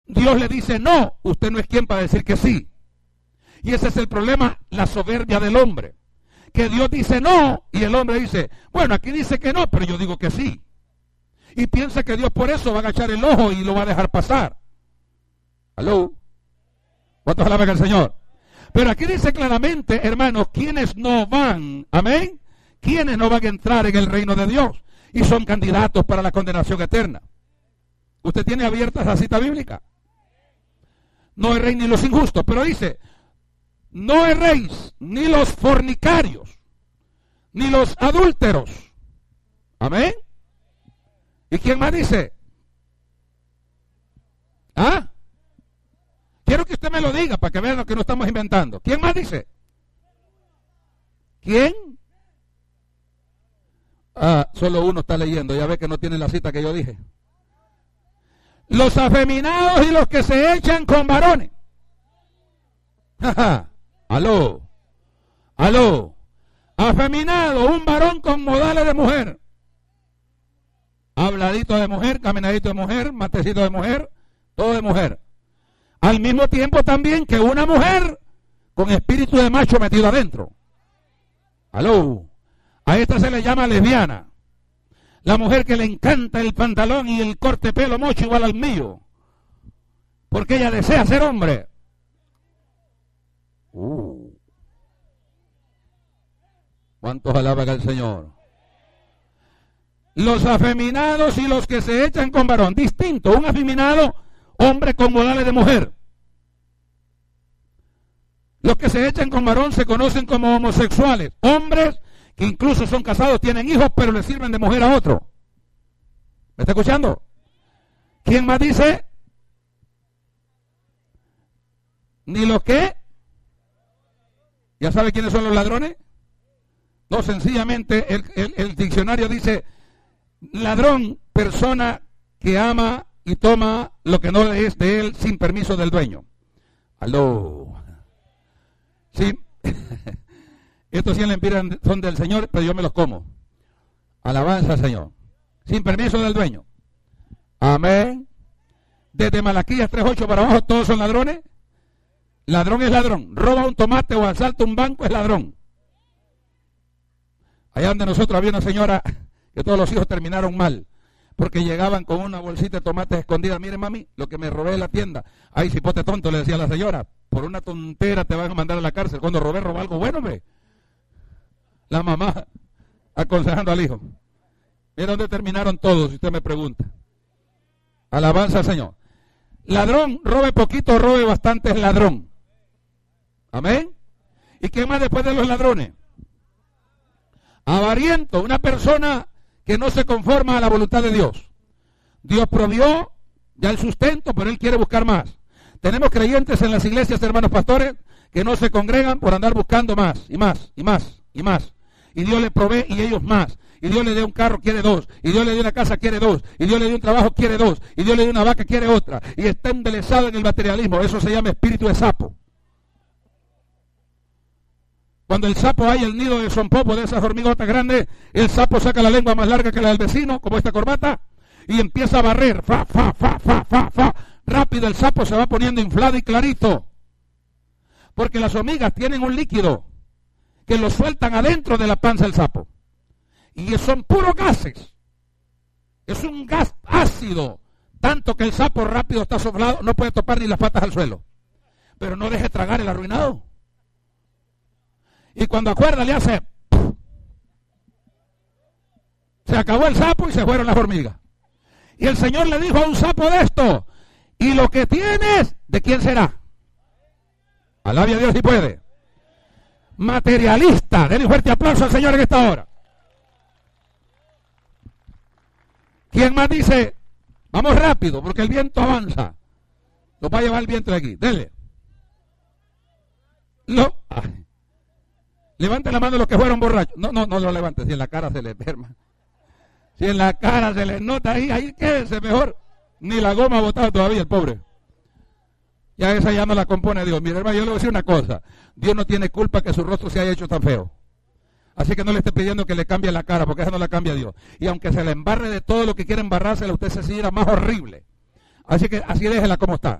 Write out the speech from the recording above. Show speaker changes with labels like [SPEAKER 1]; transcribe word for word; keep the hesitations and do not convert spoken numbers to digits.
[SPEAKER 1] Dios le dice no, usted no es quien para decir que sí. Y ese es el problema, la soberbia del hombre. Que Dios dice no y el hombre dice, bueno, aquí dice que no, pero yo digo que sí. Y piensa que Dios por eso va a agachar el ojo y lo va a dejar pasar. ¿Aló? ¿Cuántos alaban al Señor? Pero aquí dice claramente, hermanos, quienes no van, amén, quienes no van a entrar en el reino de Dios y son candidatos para la condenación eterna. ¿Usted tiene abierta esa cita bíblica? No erréis ni los injustos, pero dice, no erréis ni los fornicarios, ni los adúlteros. Amén. ¿Y quién más dice? ¿Ah? Quiero que usted me lo diga para que vean lo que no estamos inventando. ¿Quién más dice? ¿Quién? Ah, solo uno está leyendo, ya ve que no tiene la cita que yo dije. Los afeminados y los que se echan con varones. Jaja, aló, aló. Afeminado, un varón con modales de mujer. Habladito de mujer, caminadito de mujer, matecito de mujer, todo de mujer. Al mismo tiempo también que una mujer con espíritu de macho metido adentro. Aló. A esta se le llama lesbiana. La mujer que le encanta el pantalón y el corte pelo mocho igual al mío. Porque ella desea ser hombre. Uh. ¿Cuántos alaban al Señor? Los afeminados y los que se echan con varón. Distinto. Un afeminado, hombre con modales de mujer. Los que se echan con varón se conocen como homosexuales. Hombres que incluso son casados, tienen hijos, pero le sirven de mujer a otro. ¿Me está escuchando? ¿Quién más dice? ¿Ni los qué? ¿Ya sabe quiénes son los ladrones? No, sencillamente el, el, el diccionario dice, ladrón, persona que ama y toma lo que no es de él sin permiso del dueño. Aló. Sí. Estos sí le empiran son del Señor, pero yo me los como. Alabanza al Señor. Sin permiso del dueño. Amén. Desde Malaquías tres ocho para abajo, todos son ladrones. Ladrón es ladrón. Roba un tomate o asalta un banco es ladrón. Allá donde nosotros había una señora que todos los hijos terminaron mal. Porque llegaban con una bolsita de tomates escondida. Mire, mami, lo que me robé de la tienda. Ay, cipote tonto, le decía a la señora. Por una tontera te van a mandar a la cárcel. Cuando robé, robé algo bueno, hombre. La mamá aconsejando al hijo. Mira dónde terminaron todos, si usted me pregunta. Alabanza al Señor. Ladrón, robe poquito, robe bastante, es ladrón. Amén. ¿Y qué más después de los ladrones? Avariento, una persona que no se conforma a la voluntad de Dios. Dios provió ya el sustento, pero Él quiere buscar más. Tenemos creyentes en las iglesias, hermanos pastores, que no se congregan por andar buscando más, y más, y más, y más. Y Dios le provee y ellos más. Y Dios le dé un carro, quiere dos. Y Dios le dé una casa, quiere dos. Y Dios le dé un trabajo, quiere dos. Y Dios le dé una vaca, quiere otra. Y está embelesado en el materialismo. Eso se llama espíritu de sapo. Cuando el sapo hay el nido de sonpopo de esas hormigotas grandes, el sapo saca la lengua más larga que la del vecino, como esta corbata, y empieza a barrer. Fa, fa, fa, fa, fa, fa. Rápido el sapo se va poniendo inflado y clarito. Porque las hormigas tienen un líquido que lo sueltan adentro de la panza del sapo. Y son puros gases. Es un gas ácido. Tanto que el sapo rápido está soplado, no puede topar ni las patas al suelo. Pero no deje tragar el arruinado. Y cuando acuerda le hace... Se acabó el sapo y se fueron las hormigas. Y el Señor le dijo a un sapo de esto, y lo que tienes, ¿de quién será? Alabe a Dios si puede. Materialista. Denle un fuerte aplauso al Señor en esta hora. ¿Quién más dice? Vamos rápido, porque el viento avanza. Nos va a llevar el viento de aquí. Dele. No. Ay. Levante la mano los que fueron borrachos. No, no, no lo levante. Si en la cara se le enferma. Si en la cara se le nota ahí, ahí quédese mejor. Ni la goma ha botado todavía el pobre. Ya esa ya no la compone Dios. Mire, hermano, yo le voy a decir una cosa. Dios no tiene culpa que su rostro se haya hecho tan feo. Así que no le esté pidiendo que le cambie la cara, porque esa no la cambia Dios. Y aunque se le embarre de todo lo que quiere embarrársela, usted se sienta más horrible. Así que así déjela como está.